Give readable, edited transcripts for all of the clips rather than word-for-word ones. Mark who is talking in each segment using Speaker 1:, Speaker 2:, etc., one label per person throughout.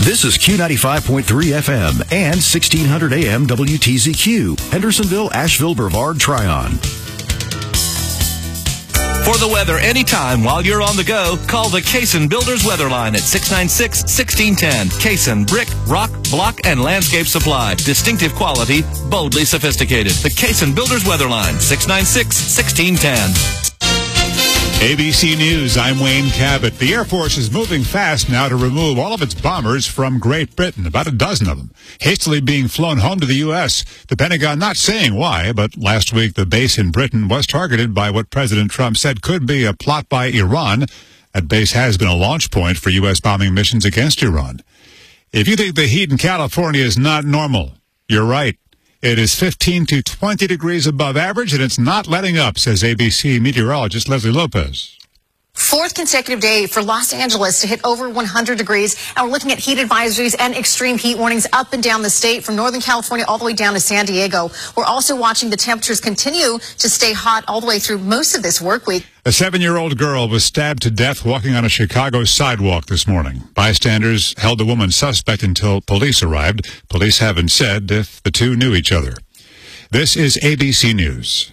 Speaker 1: This is Q95.3 FM and 1600 AM WTZQ, Hendersonville, Asheville, Brevard, Tryon.
Speaker 2: For the weather anytime while you're on the go, call the Cason Builders Weather Line at 696-1610. Cason Brick, Rock, Block, and Landscape Supply. Distinctive quality, boldly sophisticated. The Cason Builders Weather Line, 696-1610.
Speaker 3: ABC News, I'm Wayne Cabot. The Air Force is moving fast now to remove all of its bombers from Great Britain, about a dozen of them, hastily being flown home to the U.S. The Pentagon not saying why, but last week the base in Britain was targeted by what President Trump said could be a plot by Iran. That base has been a launch point for U.S. bombing missions against Iran. If you think the heat in California is not normal, you're right. It is 15 to 20 degrees above average, and it's not letting up, says ABC meteorologist Leslie Lopez.
Speaker 4: Fourth consecutive day for Los Angeles to hit over 100 degrees. And we're looking at heat advisories and extreme heat warnings up and down the state from Northern California all the way down to San Diego. We're also watching the temperatures continue to stay hot all the way through most of this work week.
Speaker 3: A 7-year-old girl was stabbed to death walking on a Chicago sidewalk this morning. Bystanders held the woman suspect until police arrived. Police haven't said if the two knew each other. This is ABC News.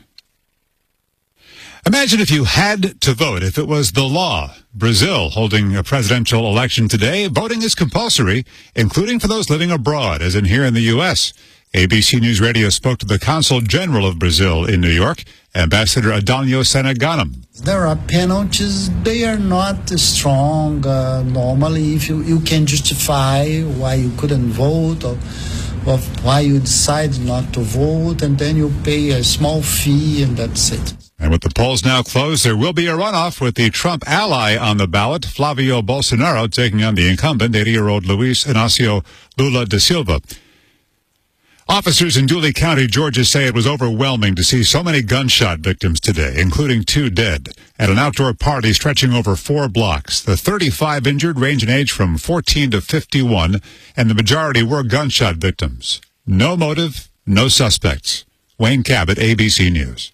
Speaker 3: Imagine if you had to vote, if it was the law. Brazil holding a presidential election today. Voting is compulsory, including for those living abroad, as in here in the U.S. ABC News Radio spoke to the Consul General of Brazil in New York, Ambassador Adalio Seneganam.
Speaker 5: There are penalties. They are not strong. Normally, if you can justify why you couldn't vote or why you decided not to vote, and then you pay a small fee, and that's it.
Speaker 3: And with the polls now closed, there will be a runoff with the Trump ally on the ballot, Flavio Bolsonaro, taking on the incumbent, 80-year-old Luis Inácio Lula da Silva. Officers in Dooley County, Georgia, say it was overwhelming to see so many gunshot victims today, including 2 dead, at an outdoor party stretching over 4 blocks. The 35 injured range in age from 14 to 51, and the majority were gunshot victims. No motive, no suspects. Wayne Cabot, ABC News.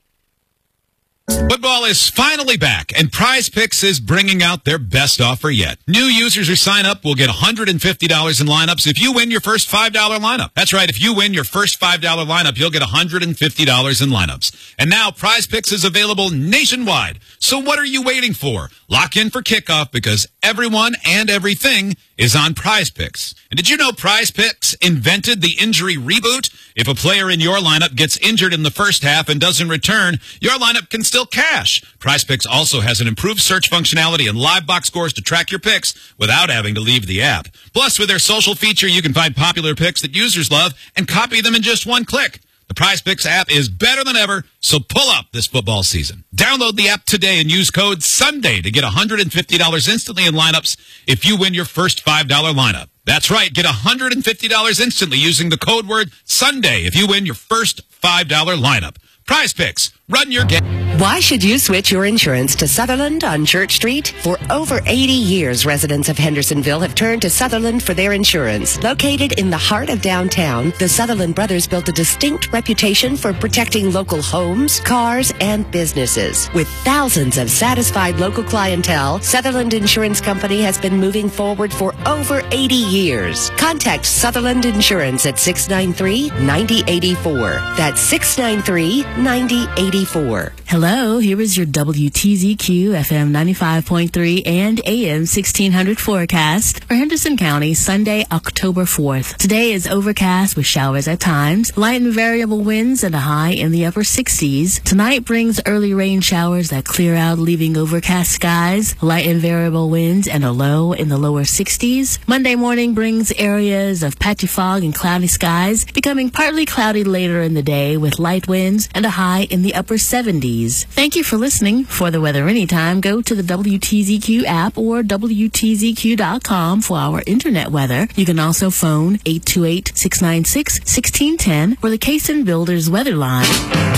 Speaker 6: Football is finally back, and Prize Picks is bringing out their best offer yet. New users who sign up will get $150 in lineups if you win your first $5 lineup. That's right, if you win your first $5 lineup, you'll get $150 in lineups. And now Prize Picks is available nationwide. So what are you waiting for? Lock in for kickoff because everyone and everything is on Prize Picks. And did you know Prize Picks invented the injury reboot? If a player in your lineup gets injured in the first half and doesn't return, your lineup can still cash. Prize Picks also has an improved search functionality and live box scores to track your picks without having to leave the app. Plus, with their social feature, you can find popular picks that users love and copy them in just one click. The Prize Picks app is better than ever, so pull up this football season. Download the app today and use code SUNDAY to get $150 instantly in lineups if you win your first $5 lineup. That's right, get $150 instantly using the code word SUNDAY if you win your first $5 lineup. Prize Picks. Run your game.
Speaker 7: Why should you switch your insurance to Sutherland on Church Street? For over 80 years, residents of Hendersonville have turned to Sutherland for their insurance. Located in the heart of downtown, the Sutherland brothers built a distinct reputation for protecting local homes, cars, and businesses. With thousands of satisfied local clientele, Sutherland Insurance Company has been moving forward for over 80 years. Contact Sutherland Insurance at 693-9084. That's 693-9084.
Speaker 8: Hello, here is your WTZQ FM 95.3 and AM 1600 forecast for Henderson County, Sunday, October 4th. Today is overcast with showers at times, light and variable winds and a high in the upper 60s. Tonight brings early rain showers that clear out, leaving overcast skies, light and variable winds and a low in the lower 60s. Monday morning brings areas of patchy fog and cloudy skies, becoming partly cloudy later in the day with light winds and a high in the upper 70s. Thank you for listening. For the weather anytime, go to the WTZQ app or WTZQ.com for our internet weather. You can also phone 828-696-1610 or the Cason Builders Weather Line.